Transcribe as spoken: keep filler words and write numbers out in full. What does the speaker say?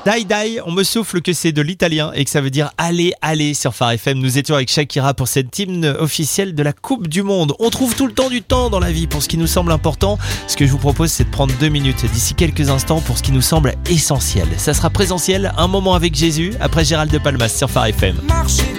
Dai Dai, on me souffle que c'est de l'italien et que ça veut dire allez, allez sur Phare F M. Nous étions avec Shakira pour cette hymne officielle de la Coupe du Monde. On trouve tout le temps du temps dans la vie pour ce qui nous semble important. Ce que je vous propose, c'est de prendre deux minutes d'ici quelques instants pour ce qui nous semble essentiel. Ça sera présentiel, un moment avec Jésus, après Gérald de Palmas sur Phare F M.